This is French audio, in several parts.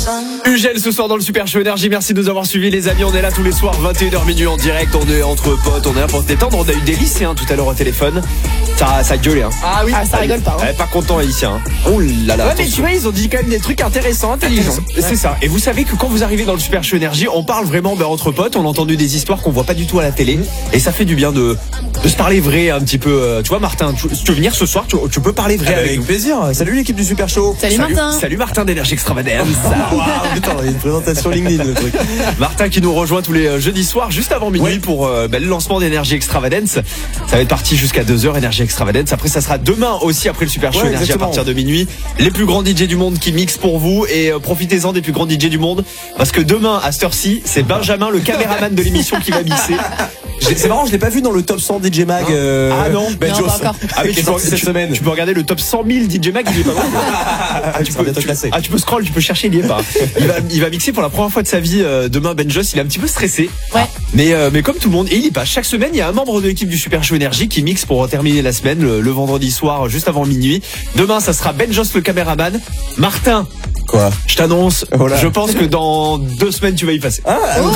Ugel ce soir dans le Super Show Énergie, merci de nous avoir suivis les amis, on est là tous les soirs 21h minuit en direct, on est entre potes, on est là pour se détendre, on a eu des lycéens tout à l'heure au téléphone, ça gueulait hein. Ah oui, ça rigole pas. Pas content les lycéens. Oh là là. Ouais mais tu vois ils ont dit quand même des trucs intéressants, intelligents. C'est ça. Et vous savez que quand vous arrivez dans le Super Show Énergie, on parle vraiment entre potes, on a entendu des histoires qu'on voit pas du tout à la télé et ça fait du bien de se parler vrai un petit peu. Tu vois Martin, tu veux venir ce soir, tu peux parler vrai avec nous. Plaisir. Salut l'équipe du Super Show. Salut Martin. Salut Martin d'Énergie Extravagance. Waouh, putain, il y a une présentation LinkedIn le truc. Martin qui nous rejoint tous les jeudis soirs juste avant minuit pour le lancement d'Énergie Extravagance. Ça va être parti jusqu'à 2h Énergie Extravagance. Après ça sera demain aussi après le Super Show Énergie à partir de minuit. Les plus grands DJ du monde qui mixent pour vous et profitez-en des plus grands DJ du monde parce que demain à cette heure-ci, c'est Benjamin le caméraman de l'émission qui va mixer. C'est marrant, je l'ai pas vu dans le top 100 DJ Mag. Ah non, Ben non, Joss. pas encore. Ah mais cette semaine. tu peux regarder le top 100 000 DJ Mag, il est pas mal. Tu peux scroll, tu peux chercher, il y est pas. Il va mixer pour la première fois de sa vie demain. Ben Joss, il est un petit peu stressé. Ouais. Mais comme tout le monde, et il y passe chaque semaine. Il y a un membre de l'équipe du Super Show Énergie qui mixe pour terminer la semaine le vendredi soir juste avant minuit. Demain, ça sera Ben Joss le caméraman. Martin. Quoi? Je t'annonce, Voilà. je pense que dans 2 semaines tu vas y passer.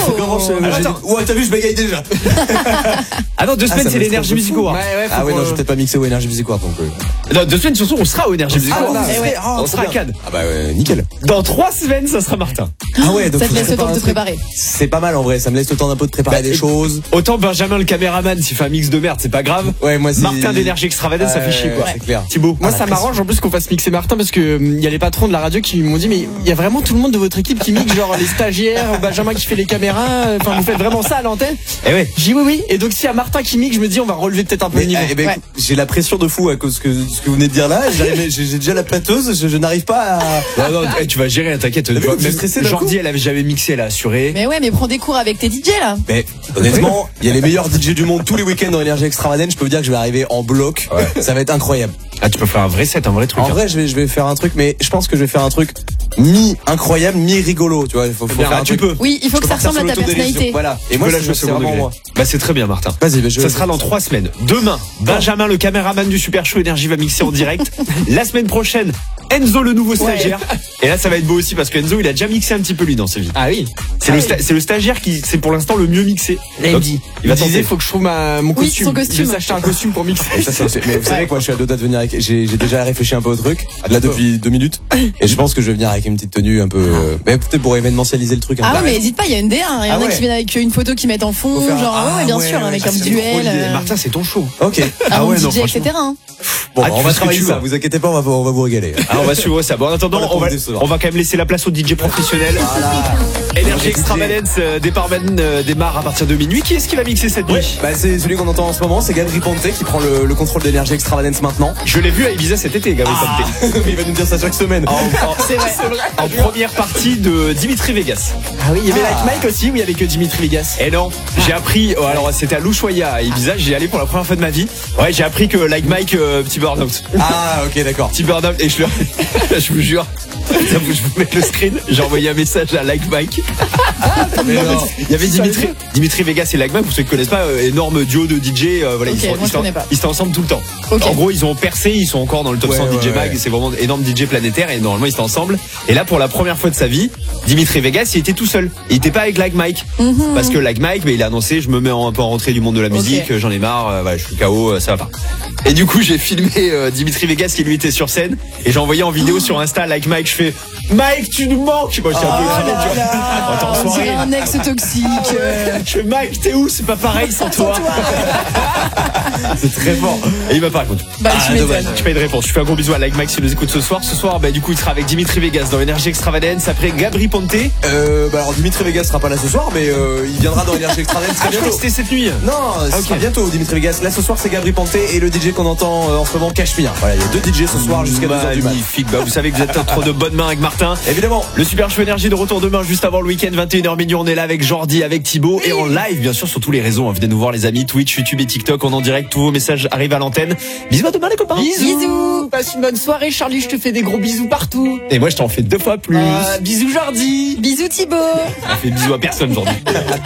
Ouais, t'as vu, je bégaye déjà. Ah non, 2 semaines ça c'est me l'Energy stresse de Music fou. Award. Ah ouais, non, je vais peut-être pas mixer au Energy Music Award donc. Non, 2 semaines surtout on sera au Energy Music Award. On sera à trop bien. Cannes. Ah bah ouais, nickel. Dans 3 semaines ça sera Martin. Ah ouais, donc Ça te faut laisse le temps de te truc. préparer. C'est pas mal en vrai, ça me laisse le temps d'un peu de préparer des choses. Autant Benjamin le caméraman s'il fait un mix de merde c'est pas grave. Ouais, moi c'est Martin d'Énergie Extravagance ça fait chier quoi. C'est clair. Thibaut. Moi ça m'arrange en plus qu'on fasse mixer Martin parce que il y a les patrons de la radio qui m'ont dit mais il y a vraiment tout le monde de votre équipe qui mixe, genre les stagiaires, Benjamin qui fait les caméras, enfin vous faites vraiment ça à l'antenne. Eh ouais. J'ai dit oui et donc s'il y a Martin qui mixe, je me dis on va relever peut-être un peu le niveau. Eh ben, Ouais. écoute, j'ai la pression de fou à cause de ce que vous venez de dire là. J'ai déjà la pâteuse, je n'arrive pas à. Non, tu vas gérer, t'inquiète. vu, Même je suis stressé d'un Jordi, elle avait jamais mixé, elle a assuré. Mais ouais, mais prends des cours avec tes DJ là. Mais honnêtement, il y a les meilleurs DJ du monde tous les week-ends dans Énergie Extravagance. Je peux vous dire que je vais arriver en bloc. Ça va être incroyable. Ah, tu peux faire un vrai set, un vrai truc. En vrai, je vais faire un truc, mais je pense que je vais faire un truc mi-incroyable, mi-rigolo. Tu vois, il faut faire un tu truc. peux. Oui, il faut que ça ressemble à ta personnalité. Voilà. Et moi, là, je veux c'est vraiment moi. Bah, c'est très bien, Martin. Vas-y, Ça sera dans 3 semaines. Demain, Benjamin, le caméraman du Super Show Énergie, va mixer en direct. La semaine prochaine, Enzo, le nouveau stagiaire. Et là, ça va être beau aussi parce que Enzo, il a déjà mixé un petit peu lui dans sa vie. Ah oui. C'est le stagiaire qui, c'est pour l'instant le mieux mixé. Là, il me dit, il va il disait tenter. faut que je trouve mon Oui, costume. son costume. Je vais s'acheter un costume pour mixer. Et ça, mais vous savez quoi, je suis à 2 doigts de venir avec. J'ai déjà réfléchi un peu au truc, là depuis 2 minutes, et je pense que je vais venir avec une petite tenue un peu. Mais peut-être pour événementialiser le truc. Ah ouais, mais n'hésite pas, il y a une DA. Il y en a qui viennent avec une photo qui mettent en fond, Faut faire genre un- ouais, bien ouais, sûr, ouais, avec ça, un c'est duel. Martin, c'est ton show. Ok. Un ouais, non, DJ, etc. hein. Bon, Ah, on tu va fais ce que travailler tu ça. veux. Vous inquiétez pas, on va vous régaler. Ah, on va suivre ça. Bon, en attendant, Voilà, on va décevant. quand même laisser la place aux DJ professionnels. Énergie Extravagance, démarre à partir de minuit. Qui est-ce qui va mixer cette nuit? Bah, c'est celui qu'on entend en ce moment, c'est Gabri Ponte qui prend le contrôle d'Énergie Extravagance maintenant. Je l'ai vu à Ibiza cet été, Gabriel Ponte. Il va nous dire ça chaque semaine. C'est vrai. En première partie de Dimitri Vegas. Ah oui, il y avait Like Mike aussi ou il y avait que Dimitri Vegas? Et non, j'ai appris, alors c'était à L'Ushuaïa à Ibiza, j'y allé pour la première fois de ma vie. Ouais, j'ai appris que Like Mike, petit burn-out. Ah, ok, d'accord. Petit burn-out, et je vous jure, je vous mets le screen, j'ai envoyé un message à Like Mike. Mais non. Il y avait Dimitri Vegas et Like Mike, pour ceux qui connaissent pas, énorme duo de DJ, voilà, Ok, moi, je connais pas. ils étaient ensemble tout le temps. Ok. En gros, ils ont percé, ils sont encore dans le top Ouais, 100 DJ ouais, Mag, ouais. c'est vraiment énorme DJ planétaire, et normalement ils étaient ensemble. Et là, pour la première fois de sa vie, Dimitri Vegas, il était tout seul. Il était pas avec Like Mike. Parce que Like Mike, mais il a annoncé, je me mets un peu en rentrée du monde de la musique, j'en ai marre, voilà, je suis KO, ça va pas. Et du coup, j'ai filmé Dimitri Vegas qui lui était sur scène, et j'ai envoyé en vidéo sur Insta Like Mike, je fais Mike, tu nous manques. Moi, j'étais un peu énervé, tu vois. On était en On soirée. dirait un ex toxique. Je fais Mike, t'es où? C'est pas pareil sans toi. C'est très fort. Et il m'a pas répondu. Bah, tu dommage. m'étonnes. Je pas eu de réponse. Je fais un gros bisou à Like Mike s'il nous écoute ce soir. Ce soir, bah, du coup, il sera avec Dimitri Vegas dans Énergie Extravagance. Après, Gabri Ponte. Bah alors Dimitri Vegas sera pas là ce soir, mais il viendra dans Énergie Extravagance très Je crois bientôt. que c'était cette nuit. Non, ce ok. sera bientôt Dimitri Vegas. Là ce soir c'est Gabri Ponte et le DJ qu'on entend en ce moment Cachemire. Voilà, il y a 2 DJ ce soir jusqu'à 2h du mat. Magnifique. Bah, vous savez que vous êtes trop de bonnes mains avec Martin. Évidemment. Le Super Show Énergie de retour demain, juste avant le week-end, 21h minuit. On est là avec Jordi, avec Thibaut et en live, bien sûr, sur tous les réseaux. Venez nous voir, les amis. Twitch, YouTube et TikTok. On est en direct. Tous vos messages arrivent à l'antenne. Bisous à demain, les copains. Bisous. Passe une bonne soirée, Charlie. Je te fais des gros bisous partout. Et moi, je t'en fais 2 fois plus. Bisous, Jordi. Bisous Thibaut. On fait bisous à personne, Jordi.